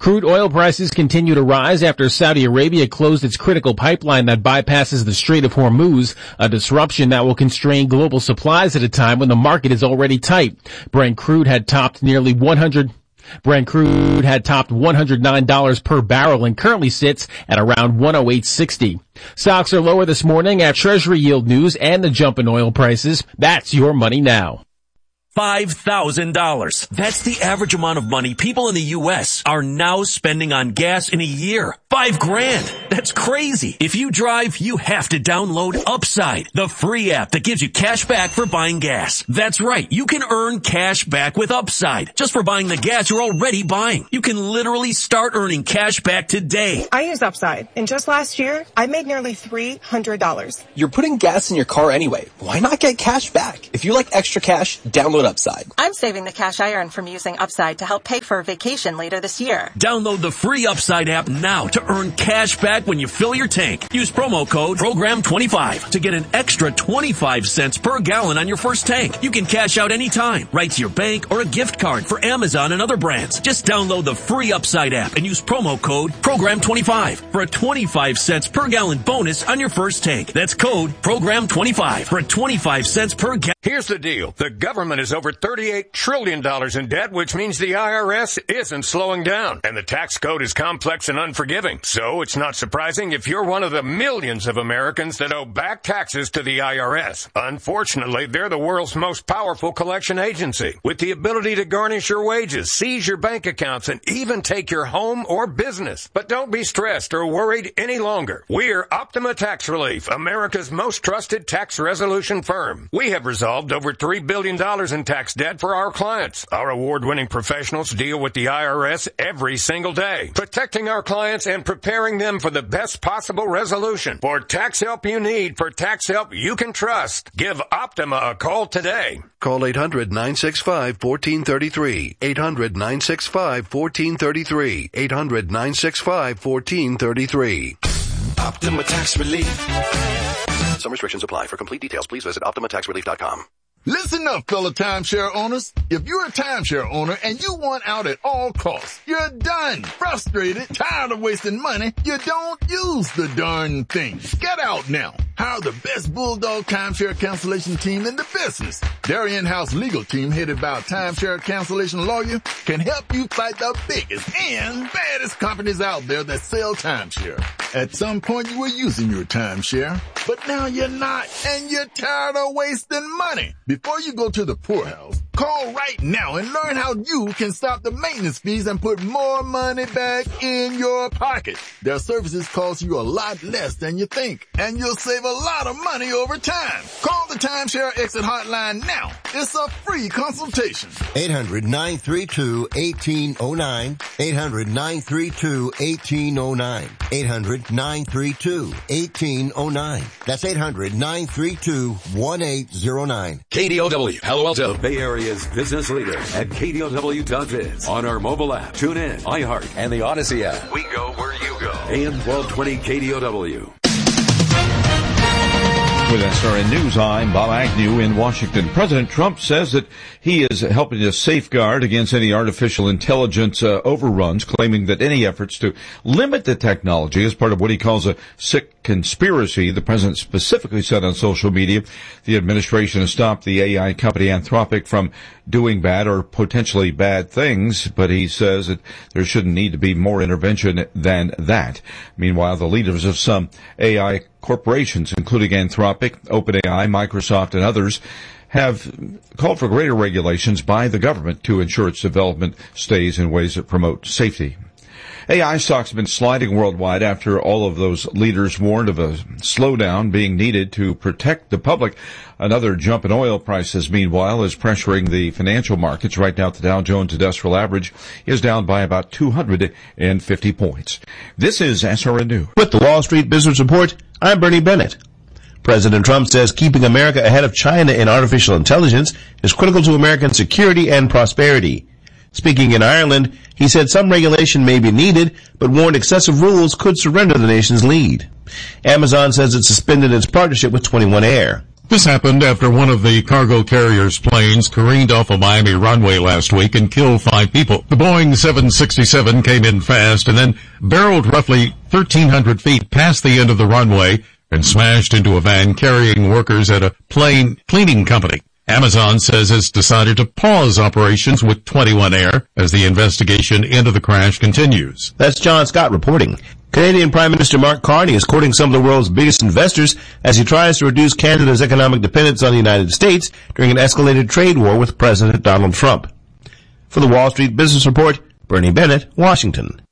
Crude oil prices continue to rise after Saudi Arabia closed its critical pipeline that bypasses the Strait of Hormuz, a disruption that will constrain global supplies at a time when the market is already tight. Brent crude had topped nearly one hundred Brent crude had topped one hundred nine dollars per barrel and currently sits at around one oh eight sixty. Stocks are lower this morning at Treasury yield news and the jump in oil prices. That's your money now. five thousand dollars. That's the average amount of money people in the U S are now spending on gas in a year. Five grand. That's crazy. If you drive, you have to download Upside, the free app that gives you cash back for buying gas. That's right. You can earn cash back with Upside just for buying the gas you're already buying. You can literally start earning cash back today. I use Upside, and just last year, I made nearly three hundred dollars. You're putting gas in your car anyway. Why not get cash back? If you like extra cash, download Upside. I'm saving the cash I earn from using Upside to help pay for a vacation later this year. Download the free Upside app now to earn cash back when you fill your tank. Use promo code program twenty-five to get an extra twenty-five cents per gallon on your first tank. You can cash out anytime, right to your bank or a gift card for Amazon and other brands. Just download the free Upside app and use promo code program twenty-five for a twenty-five cents per gallon bonus on your first tank. That's code program twenty-five for a twenty-five cents per gallon. Here's the deal. The government is over thirty-eight trillion dollars in debt, which means the I R S isn't slowing down. And the tax code is complex and unforgiving. So it's not surprising if you're one of the millions of Americans that owe back taxes to the I R S. Unfortunately, they're the world's most powerful collection agency, with the ability to garnish your wages, seize your bank accounts, and even take your home or business. But don't be stressed or worried any longer. We're Optima Tax Relief, America's most trusted tax resolution firm. We have resolved over three billion dollars in tax debt for our clients. Our award-winning professionals deal with the I R S every single day, protecting our clients and preparing them for the best possible resolution. For tax help you need, for tax help you can trust, give Optima a call today. Call eight hundred, nine six five, one four three three. eight hundred, nine six five, one four three three. eight hundred, nine six five, one four three three. Optima Tax Relief. Some restrictions apply. For complete details, please visit optima tax relief dot com. Listen up, fellow timeshare owners. If you're a timeshare owner and you want out at all costs, you're done, frustrated, tired of wasting money, you don't use the darn thing. Get out now. Hire the best Bulldog timeshare cancellation team in the business. Their in-house legal team, headed by a timeshare cancellation lawyer, can help you fight the biggest and baddest companies out there that sell timeshare. At some point you were using your timeshare, but now you're not, and you're tired of wasting money. Before you go to the poorhouse, call right now and learn how you can stop the maintenance fees and put more money back in your pocket. Their services cost you a lot less than you think, and you'll save a lot of money over time. Call the Timeshare Exit Hotline now. It's a free consultation. eight hundred, nine three two, one eight zero nine. eight hundred, nine three two, one eight zero nine. eight hundred, nine three two, one eight zero nine. That's eight hundred, nine three two, one eight zero nine. K D O W, Palo Alto, Bay Area's business leader at K D O W dot biz. On our mobile app, tune in, iHeart, and the Odyssey app. We go where you go. A M twelve twenty K D O W. With S R N News, I'm Bob Agnew in Washington. President Trump says that he is helping to safeguard against any artificial intelligence uh, overruns, claiming that any efforts to limit the technology is part of what he calls a sick conspiracy. The president specifically said on social media the administration has stopped the A I company Anthropic from doing bad or potentially bad things, but he says that there shouldn't need to be more intervention than that. Meanwhile, the leaders of some A I corporations, including Anthropic, OpenAI, Microsoft, and others, have called for greater regulations by the government to ensure its development stays in ways that promote safety. A I stocks have been sliding worldwide after all of those leaders warned of a slowdown being needed to protect the public. Another jump in oil prices, meanwhile, is pressuring the financial markets. Right now, the Dow Jones Industrial Average is down by about two hundred fifty points. This is S R N News. With the Wall Street Business Report, I'm Bernie Bennett. President Trump says keeping America ahead of China in artificial intelligence is critical to American security and prosperity. Speaking in Ireland, he said some regulation may be needed, but warned excessive rules could surrender the nation's lead. Amazon says it suspended its partnership with twenty-one Air. This happened after one of the cargo carrier's planes careened off a Miami runway last week and killed five people. The Boeing seven sixty-seven came in fast and then barreled roughly thirteen hundred feet past the end of the runway and smashed into a van carrying workers at a plane cleaning company. Amazon says it's decided to pause operations with twenty-one Air as the investigation into the crash continues. That's John Scott reporting. Canadian Prime Minister Mark Carney is courting some of the world's biggest investors as he tries to reduce Canada's economic dependence on the United States during an escalated trade war with President Donald Trump. For the Wall Street Business Report, Bernie Bennett, Washington.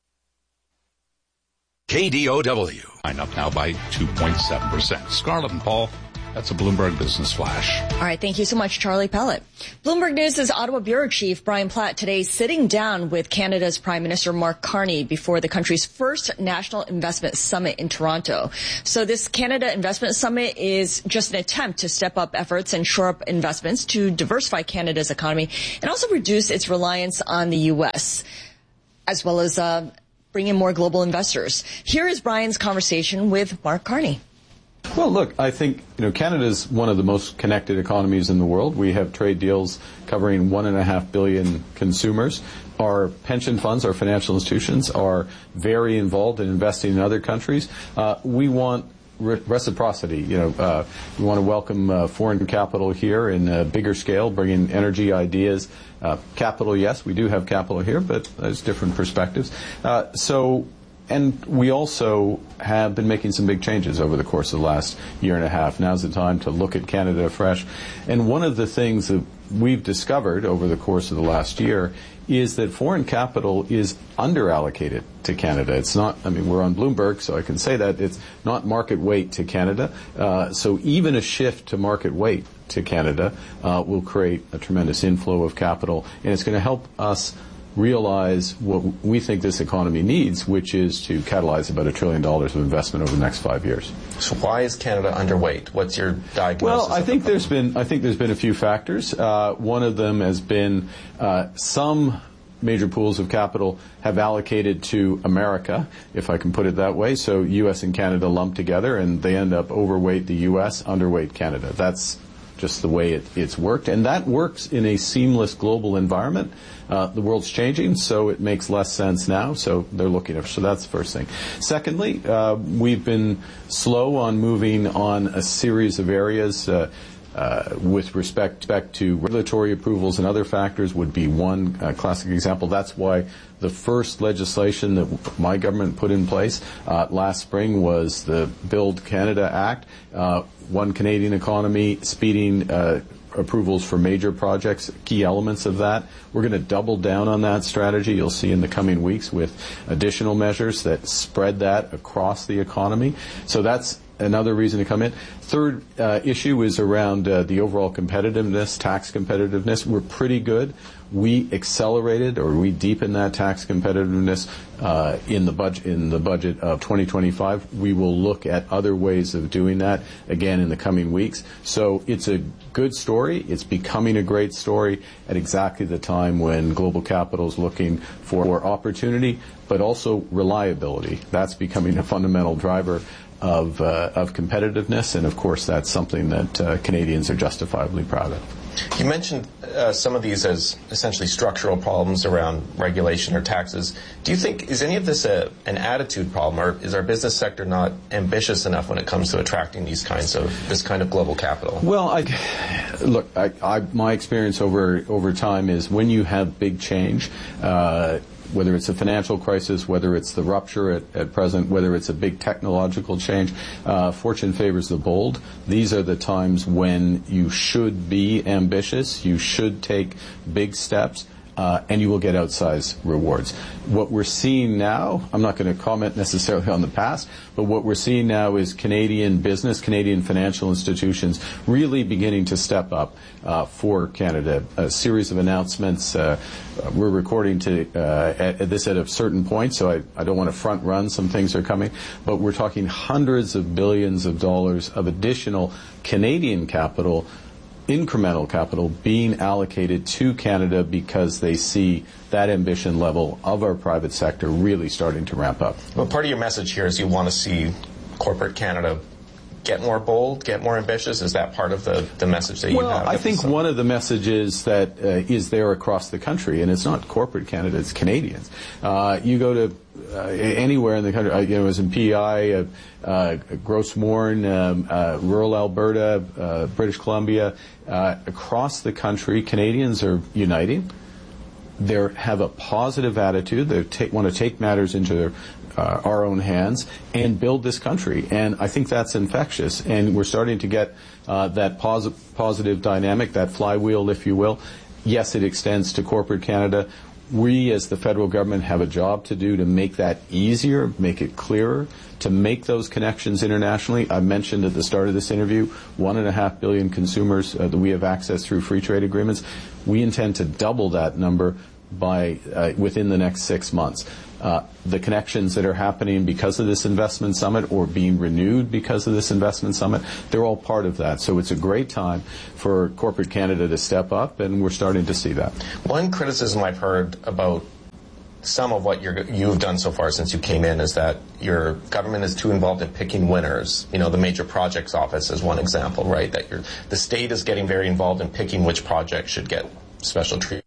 K D O W. Line up now by two point seven percent. Scarlett and Paul, that's a Bloomberg Business Flash. All right, thank you so much, Charlie Pellet. Bloomberg News' Ottawa Bureau Chief Brian Platt today sitting down with Canada's Prime Minister Mark Carney before the country's first National Investment Summit in Toronto. So this Canada Investment Summit is just an attempt to step up efforts and shore up investments to diversify Canada's economy and also reduce its reliance on the U S, as well as uh, bring in more global investors. Here is Brian's conversation with Mark Carney. Well, look, I think, you know, Canada is one of the most connected economies in the world. We have trade deals covering one and a half billion consumers. Our pension funds, our financial institutions are very involved in investing in other countries. Uh, we want re- reciprocity. You know, uh, we want to welcome uh, foreign capital here in a bigger scale, bringing energy ideas. Uh, capital, yes, we do have capital here, but there's different perspectives. Uh, so. And we also have been making some big changes over the course of the last year and a half. Now's the time to look at Canada afresh. And one of the things that we've discovered over the course of the last year is that foreign capital is underallocated to Canada. It's not, I mean, we're on Bloomberg, so I can say that. It's not market weight to Canada. Uh, so even a shift to market weight to Canada uh, will create a tremendous inflow of capital, and it's going to help us realize what we think this economy needs, which is to catalyze about a trillion dollars of investment over the next five years. So why is Canada underweight? What's your diagnosis? Well, I think there's been I think there's been a few factors. Uh, one of them has been uh, some major pools of capital have allocated to America, if I can put it that way. So U S and Canada lumped together, and they end up overweight the U S, underweight Canada. That's just the way it, it's worked, and that works in a seamless global environment. Uh, the world's changing, so it makes less sense now, so they're looking at it. So that's the first thing. Secondly, uh, we've been slow on moving on a series of areas uh, uh, with respect, respect to regulatory approvals and other factors would be one uh, classic example. That's why the first legislation that my government put in place uh, last spring was the Build Canada Act, uh, One Canadian Economy, speeding uh, approvals for major projects, key elements of that. We're going to double down on that strategy, you'll see in the coming weeks, with additional measures that spread that across the economy. So that's another reason to come in. Third uh, issue is around uh, the overall competitiveness, tax competitiveness. We're pretty good. We accelerated or we deepened that tax competitiveness uh, in the budget in the budget of twenty twenty-five. We will look at other ways of doing that again in the coming weeks. So it's a good story. It's becoming a great story at exactly the time when global capital is looking for opportunity, but also reliability. That's becoming a fundamental driver of uh, of competitiveness, and of course that's something that uh, Canadians are justifiably proud of. You mentioned uh, some of these as essentially structural problems around regulation or taxes. Do you think, is any of this a, an attitude problem, or is our business sector not ambitious enough when it comes to attracting these kinds of, this kind of global capital? Well, I, look, I, I, my experience over, over time is when you have big change, uh, whether it's a financial crisis, whether it's the rupture at, at present, whether it's a big technological change, uh, fortune favors the bold. These are the times when you should be ambitious, you should take big steps, uh, and you will get outsized rewards. What we're seeing now, I'm not going to comment necessarily on the past, but what we're seeing now is Canadian business, Canadian financial institutions really beginning to step up uh, for Canada. A series of announcements. Uh, we're recording to uh, at, at this at a certain point, so I, I don't want to front run. Some things are coming, but we're talking hundreds of billions of dollars of additional Canadian capital, incremental capital being allocated to Canada because they see that ambition level of our private sector really starting to ramp up. Well, part of your message here is you want to see corporate Canada get more bold, get more ambitious? Is that part of the, the message that you well, have? Well, I think one of the messages that uh, is there across the country, and it's not corporate Canada, it's Canadians. Uh, you go to uh, anywhere in the country, uh, you know, I was in P I, uh, uh, Gros Morne, um, uh, rural Alberta, uh, British Columbia, uh, across the country, Canadians are uniting. They have a positive attitude. They take, want to take matters into their, uh, our own hands and build this country. And I think that's infectious. And we're starting to get uh, that posi- positive dynamic, that flywheel, if you will. Yes, it extends to corporate Canada. We, as the federal government, have a job to do to make that easier, make it clearer, to make those connections internationally. I mentioned at the start of this interview, one and a half billion consumers uh, that we have access through free trade agreements. We intend to double that number by uh, within the next six months. Uh, the connections that are happening because of this investment summit or being renewed because of this investment summit, they're all part of that. So it's a great time for corporate Canada to step up, and we're starting to see that. One criticism I've heard about some of what you're, you've done so far since you came in is that your government is too involved in picking winners. You know, the Major Projects Office is one example, right? That you're, the state is getting very involved in picking which projects should get special treatment.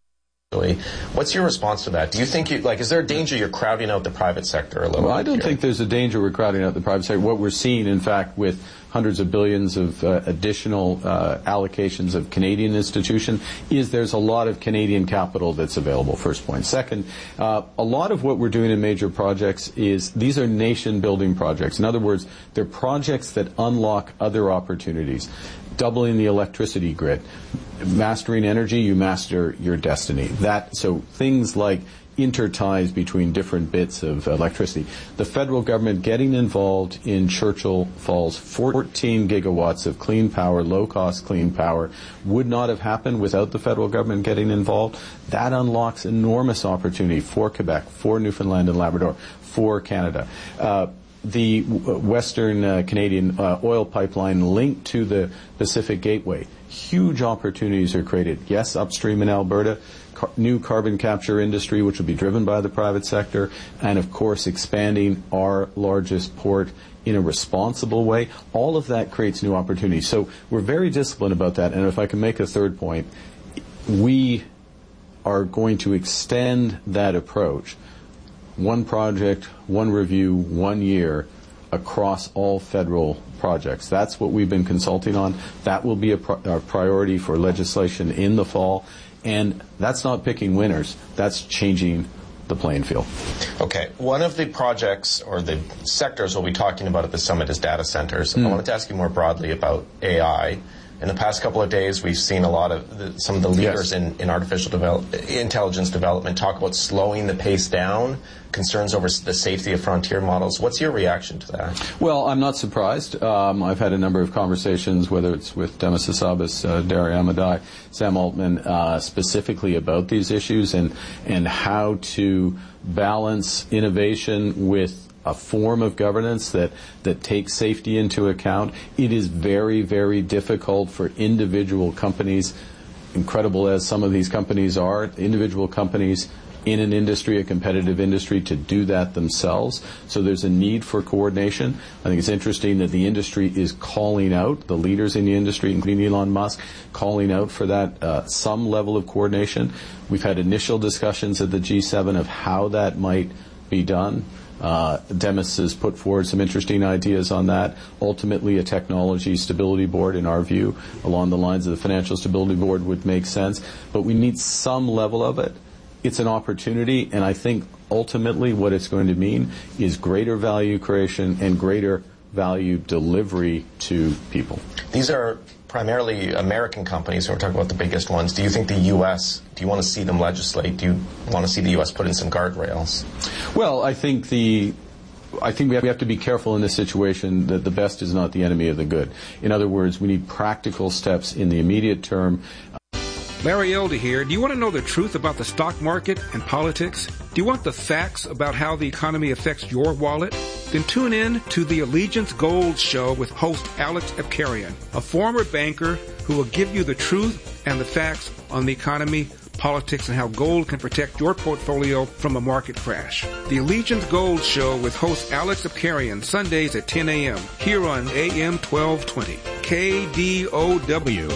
What's your response to that? Do you think, you, like, is there a danger you're crowding out the private sector a little well, bit? I don't here? think there's a danger we're crowding out the private sector. What we're seeing, in fact, with hundreds of billions of uh, additional uh, allocations of Canadian institutions, is there's a lot of Canadian capital that's available, first point. Second, uh, a lot of what we're doing in major projects is, these are nation-building projects. In other words, they're projects that unlock other opportunities. Doubling the electricity grid. Mastering energy, you master your destiny. That, so things like interties between different bits of electricity. The federal government getting involved in Churchill Falls, fourteen gigawatts of clean power, low-cost clean power, would not have happened without the federal government getting involved. That unlocks enormous opportunity for Quebec, for Newfoundland and Labrador, for Canada. Uh, the Western uh, Canadian uh, oil pipeline linked to the Pacific Gateway. Huge opportunities are created. Yes, upstream in Alberta, car- new carbon capture industry, which will be driven by the private sector, and of course expanding our largest port in a responsible way. All of that creates new opportunities. So we're very disciplined about that. And if I can make a third point, we are going to extend that approach. One project, one review, one year across all federal projects. That's what we've been consulting on. That will be a, pri- a priority for legislation in the fall. And that's not picking winners. That's changing the playing field. Okay. One of the projects or the sectors we'll be talking about at the summit is data centers. Mm. I wanted to ask you more broadly about A I. In the past couple of days, we've seen a lot of the, some of the leaders yes. in, in artificial develop, intelligence development talk about slowing the pace down, concerns over the safety of frontier models. What's your reaction to that? Well, I'm not surprised. Um, I've had a number of conversations, whether it's with Demis Hassabis, uh, Dario Amodei, Sam Altman, uh, specifically about these issues and, and how to balance innovation with a form of governance that, that takes safety into account. It is very, very difficult for individual companies, incredible as some of these companies are, individual companies in an industry, a competitive industry, to do that themselves. So there's a need for coordination. I think it's interesting that the industry is calling out, the leaders in the industry, including Elon Musk, calling out for that uh, some level of coordination. We've had initial discussions at the G seven of how that might be done. Uh, Demis has put forward some interesting ideas on that. Ultimately, a technology stability board, in our view, along the lines of the financial stability board, would make sense. But we need some level of it. It's an opportunity, and I think ultimately what it's going to mean is greater value creation and greater value delivery to people. These are primarily American companies, and we're talking about the biggest ones. Do you think the U S, do you want to see them legislate? Do you want to see the U S put in some guardrails? Well, I think the I think we have to be careful in this situation that the best is not the enemy of the good. In other words, we need practical steps in the immediate term. Larry Elder here. Do you want to know the truth about the stock market and politics? Do you want the facts about how the economy affects your wallet? Then tune in to the Allegiance Gold Show with host Alex Epkarian, a former banker who will give you the truth and the facts on the economy, politics, politics, and how gold can protect your portfolio from a market crash. The Allegiance Gold Show with host Alex Abkarian, Sundays at ten a.m. here on A M twelve twenty. K D O W.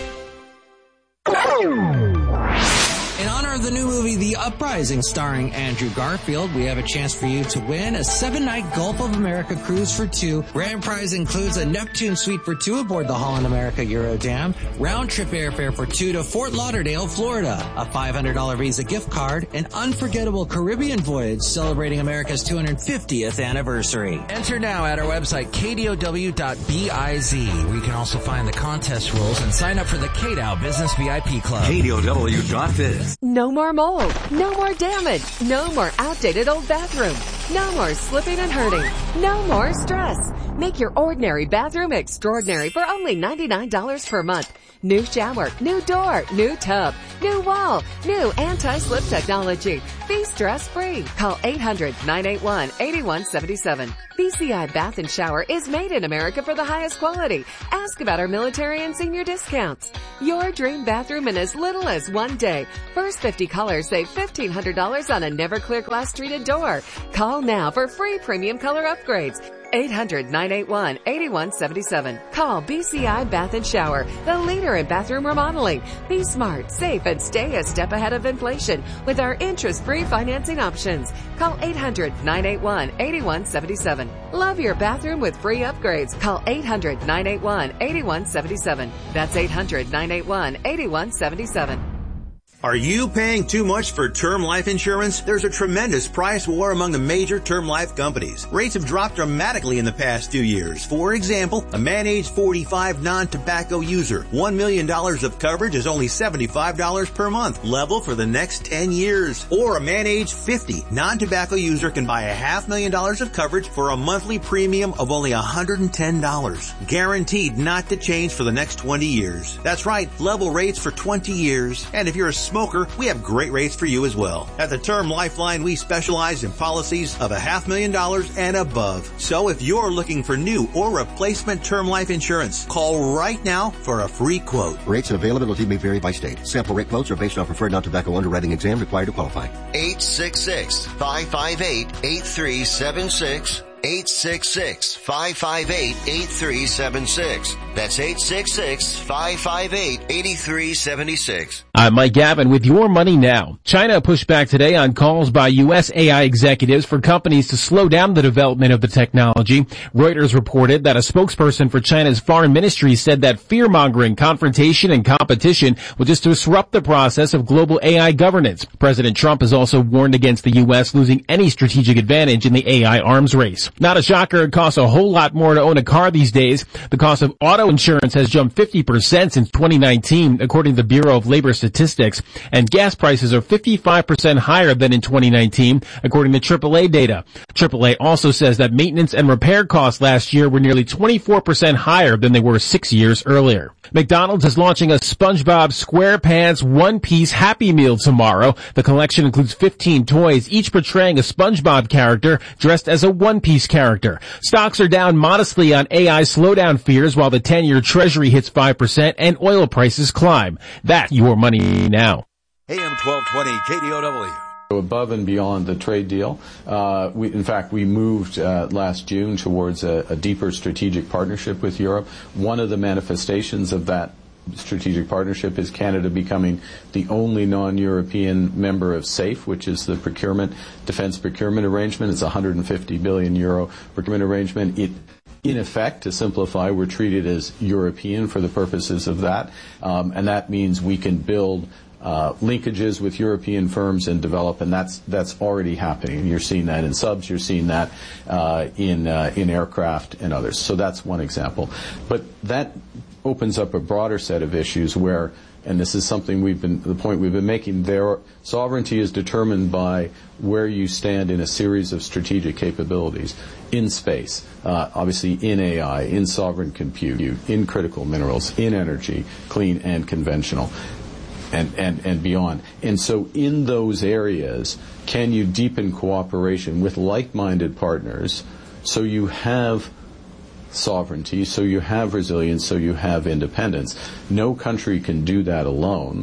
In honor of the new movie The Uprising starring Andrew Garfield, we have a chance for you to win a seven-night Gulf of America cruise for two. Grand prize includes a Neptune suite for two aboard the Holland America Eurodam, round-trip airfare for two to Fort Lauderdale, Florida, a five hundred dollars Visa gift card, an unforgettable Caribbean voyage celebrating America's two hundred fiftieth anniversary. Enter now at our website, K D O W dot biz, where you can also find the contest rules and sign up for the K D O W Business V I P Club. K D O W dot biz. No more mold, no more damage, no more outdated old bathroom, no more slipping and hurting, no more stress. Make your ordinary bathroom extraordinary for only ninety-nine dollars per month. New shower, new door, new tub, new wall, new anti-slip technology. Be stress-free. Call eight hundred, nine eight one, eight one seven seven. B C I Bath and Shower is made in America for the highest quality. Ask about our military and senior discounts. Your dream bathroom in as little as one day. First fifty callers save fifteen hundred dollars on a Never-Clear glass treated door. Call now for free premium color upgrades. eight hundred, nine eight one, eight one seven seven. Call B C I Bath and Shower, the leader in bathroom remodeling. Be smart, safe, and stay a step ahead of inflation with our interest-free financing options. Call eight hundred, nine eight one, eight one seven seven. Love your bathroom with free upgrades. Call eight hundred, nine eight one, eight one seven seven. That's eight hundred, nine eight one, eight one seven seven. Are you paying too much for term life insurance? There's a tremendous price war among the major term life companies. Rates have dropped dramatically in the past two years. For example, a man aged forty-five non-tobacco user, one million dollars of coverage is only seventy-five dollars per month, level for the next ten years. Or a man aged fifty non-tobacco user can buy a half million dollars of coverage for a monthly premium of only one hundred ten dollars. Guaranteed not to change for the next twenty years. That's right, level rates for twenty years. And if you're a smoker, we have great rates for you as well. At the Term Lifeline, we specialize in policies of a half million dollars and above. So if you're looking for new or replacement term life insurance, call right now for a free quote. Rates and availability may vary by state. Sample rate quotes are based on preferred non-tobacco underwriting exam required to qualify. eight six six, five five eight, eight three seven six. eight six six, five five eight, eight three seven six. That's eight six six, five five eight, eight three seven six. I'm Mike Gavin with Your Money Now. China pushed back today on calls by U S A I executives for companies to slow down the development of the technology. Reuters reported that a spokesperson for China's foreign ministry said that fear-mongering, confrontation, and competition will just disrupt the process of global A I governance. President Trump has also warned against the U S losing any strategic advantage in the A I arms race. Not a shocker, it costs a whole lot more to own a car these days. The cost of auto insurance has jumped fifty percent since twenty nineteen, according to the Bureau of Labor Statistics, and gas prices are fifty-five percent higher than in twenty nineteen, according to triple A data. triple A also says that maintenance and repair costs last year were nearly twenty-four percent higher than they were six years earlier. McDonald's is launching a SpongeBob SquarePants one-piece Happy Meal tomorrow. The collection includes fifteen toys, each portraying a SpongeBob character dressed as a one-piece character. Stocks are down modestly on A I slowdown fears while the ten-year Treasury hits five percent and oil prices climb. That's Your Money Now. A M twelve twenty K D O W. Above and beyond the trade deal, uh, we, in fact, we moved uh, last June towards a, a deeper strategic partnership with Europe. One of the manifestations of that strategic partnership is Canada becoming the only non-European member of SAFE, which is the procurement, defense procurement arrangement. It's a one hundred fifty billion euro procurement arrangement. It, in effect, to simplify, we're treated as European for the purposes of that, um, and that means we can build Uh, linkages with European firms and develop, and that's that's already happening. You're seeing that in subs, you're seeing that uh, in uh, in aircraft and others. So that's one example. But that opens up a broader set of issues where, and this is something we've been, the point we've been making, their sovereignty is determined by where you stand in a series of strategic capabilities in space, uh, obviously in A I, in sovereign compute, in critical minerals, in energy, clean and conventional. And, and, and beyond. And so in those areas, can you deepen cooperation with like-minded partners so you have sovereignty, so you have resilience, so you have independence? No country can do that alone.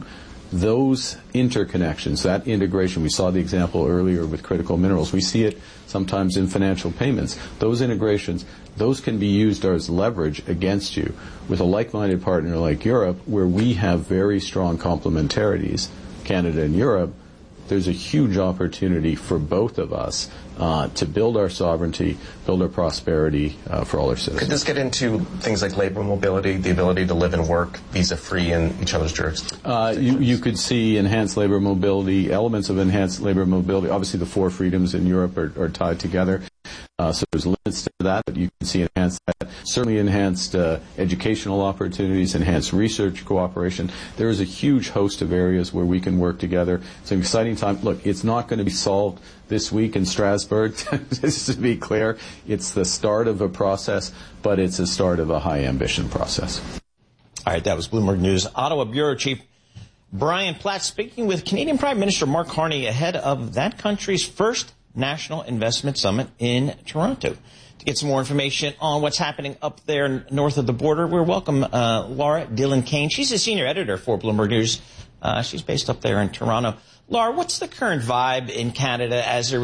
those interconnections, that integration, we saw the example earlier with critical minerals. We see it sometimes in financial payments. Those integrations, those can be used as leverage against you. With a like-minded partner like Europe, where we have very strong complementarities, Canada and Europe, there's a huge opportunity for both of us uh, to build our sovereignty, build our prosperity uh, for all our citizens. Could this get into things like labor mobility, the ability to live and work visa-free in each other's jurisdictions? Uh, you, you could see enhanced labor mobility, elements of enhanced labor mobility. Obviously, the four freedoms in Europe are, are tied together. Uh, so there's limits to that, but you can see enhanced that. Certainly enhanced uh, educational opportunities, enhanced research cooperation. There is a huge host of areas where we can work together. It's an exciting time. Look, it's not going to be solved this week in Strasbourg, just to be clear. It's the start of a process, but it's the start of a high-ambition process. All right, that was Bloomberg News Ottawa Bureau Chief Brian Platt speaking with Canadian Prime Minister Mark Carney ahead of that country's first National Investment Summit in Toronto. To get some more information on what's happening up there north of the border, we welcome uh, Laura Dillon-Kane. She's a senior editor for Bloomberg News. Uh, she's based up there in Toronto. Laura, what's the current vibe in Canada as there